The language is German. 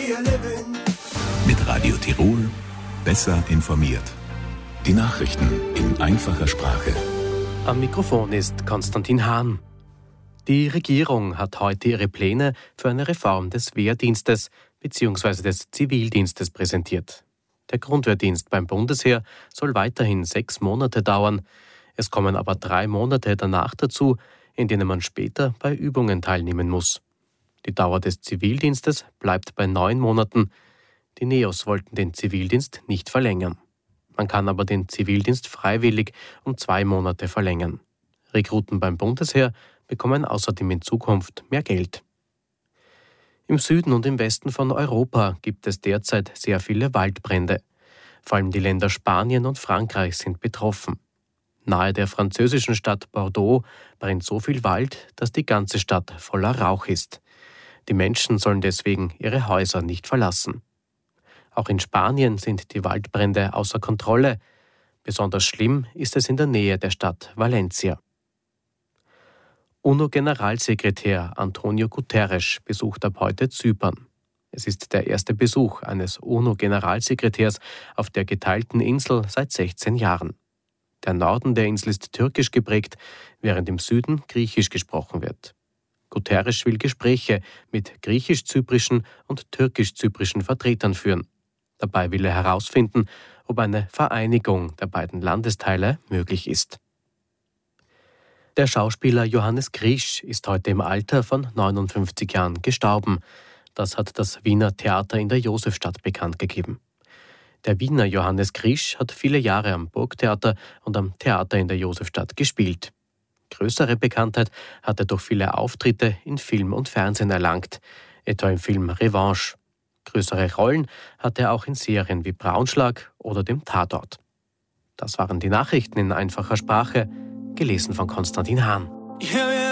Mit Radio Tirol besser informiert. Die Nachrichten in einfacher Sprache. Am Mikrofon ist Konstantin Hahn. Die Regierung hat heute ihre Pläne für eine Reform des Wehrdienstes bzw. des Zivildienstes präsentiert. Der Grundwehrdienst beim Bundesheer soll weiterhin 6 Monate dauern. Es kommen aber 3 Monate danach dazu, in denen man später bei Übungen teilnehmen muss. Die Dauer des Zivildienstes bleibt bei 9 Monaten. Die NEOS wollten den Zivildienst nicht verlängern. Man kann aber den Zivildienst freiwillig um 2 Monate verlängern. Rekruten beim Bundesheer bekommen außerdem in Zukunft mehr Geld. Im Süden und im Westen von Europa gibt es derzeit sehr viele Waldbrände. Vor allem die Länder Spanien und Frankreich sind betroffen. Nahe der französischen Stadt Bordeaux brennt so viel Wald, dass die ganze Stadt voller Rauch ist. Die Menschen sollen deswegen ihre Häuser nicht verlassen. Auch in Spanien sind die Waldbrände außer Kontrolle. Besonders schlimm ist es in der Nähe der Stadt Valencia. UNO-Generalsekretär Antonio Guterres besucht ab heute Zypern. Es ist der erste Besuch eines UNO-Generalsekretärs auf der geteilten Insel seit 16 Jahren. Der Norden der Insel ist türkisch geprägt, während im Süden griechisch gesprochen wird. Guterres will Gespräche mit griechisch-zyprischen und türkisch-zyprischen Vertretern führen. Dabei will er herausfinden, ob eine Vereinigung der beiden Landesteile möglich ist. Der Schauspieler Johannes Krisch ist heute im Alter von 59 Jahren gestorben. Das hat das Wiener Theater in der Josefstadt bekannt gegeben. Der Wiener Johannes Krisch hat viele Jahre am Burgtheater und am Theater in der Josefstadt gespielt. Größere Bekanntheit hat er durch viele Auftritte in Film und Fernsehen erlangt, etwa im Film Revanche. Größere Rollen hatte er auch in Serien wie Braunschlag oder dem Tatort. Das waren die Nachrichten in einfacher Sprache, gelesen von Konstantin Hahn.